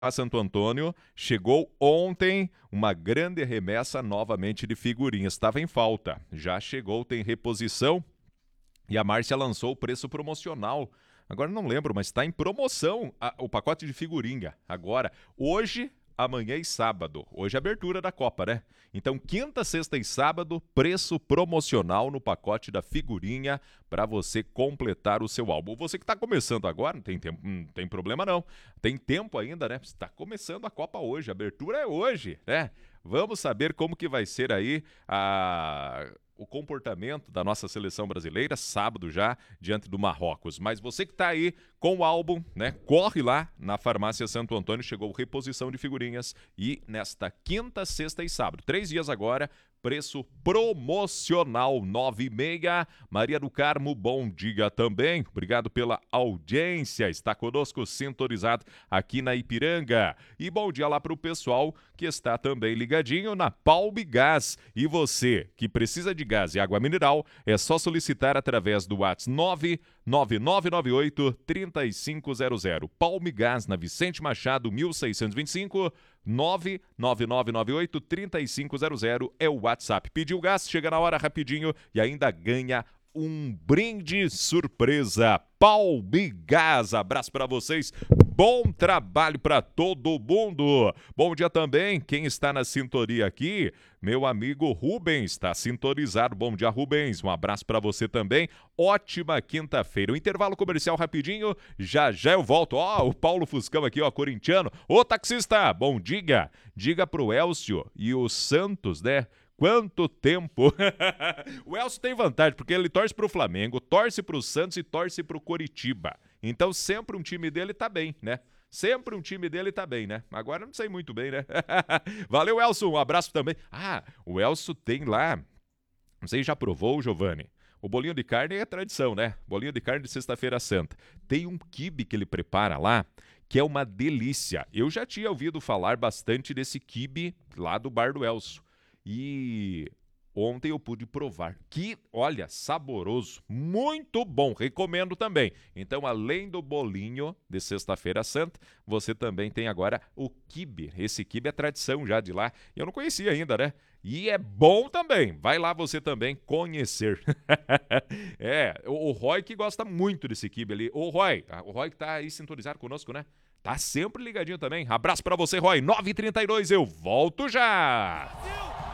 a Santo Antônio, chegou ontem uma grande remessa novamente de figurinhas. Estava em falta, já chegou, tem reposição e a Márcia lançou o preço promocional. Agora não lembro, mas está em promoção o pacote de figurinha. Agora, hoje, amanhã e sábado. Hoje é a abertura da Copa, né? Então, quinta, sexta e sábado, preço promocional no pacote da figurinha para você completar o seu álbum. Você que está começando agora, não tem tempo, não tem problema não. Tem tempo ainda, né? Está começando a Copa hoje, a abertura é hoje, né? Vamos saber como que vai ser aí o comportamento da nossa seleção brasileira, sábado já, diante do Marrocos. Mas você que está aí com o álbum, né? Corre lá na Farmácia Santo Antônio, chegou reposição de figurinhas e nesta quinta, sexta e sábado, 3 dias agora, preço promocional 9,6. Maria do Carmo, bom dia também. Obrigado pela audiência. Está conosco sintonizado aqui na Ipiranga. E bom dia lá para o pessoal que está também ligadinho na Palme Gás. E você que precisa de gás e água mineral, é só solicitar através do WhatsApp 99998-3500. Palme Gás na Vicente Machado, 1625, 99998-3500 é o WhatsApp. Pediu gás, chega na hora rapidinho e ainda ganha um brinde surpresa. Palme Gás, abraço para vocês. Bom trabalho para todo mundo. Bom dia também, quem está na sintonia aqui, meu amigo Rubens, está sintonizado. Bom dia, Rubens. Um abraço para você também. Ótima quinta-feira. Um intervalo comercial rapidinho. Já já eu volto. Ó, o Paulo Fuscão aqui, ó, corintiano. Ô, taxista, bom dia. Diga pro Elcio e o Santos, né? Quanto tempo! O Elcio tem vantagem, porque ele torce pro Flamengo, torce pro Santos e torce pro Coritiba. Então sempre um time dele tá bem, né? Sempre um time dele tá bem, né? Agora não sei muito bem, né? Valeu, Elcio, um abraço também. Ah, o Elcio tem lá, não sei, já provou, Giovanni? O bolinho de carne é tradição, né? Bolinho de carne de sexta-feira santa. Tem um quibe que ele prepara lá, que é uma delícia. Eu já tinha ouvido falar bastante desse quibe lá do bar do Elcio. E ontem eu pude provar. Que, olha, saboroso, muito bom, recomendo também. Então, além do bolinho de sexta-feira santa, você também tem agora o quibe. Esse quibe é tradição já de lá. Eu não conhecia ainda, né? E é bom também. Vai lá você também conhecer. O Roy que gosta muito desse quibe ali. O Roy que tá aí sintonizado conosco, né? Tá sempre ligadinho também. Abraço pra você, Roy. 9h32, eu volto já!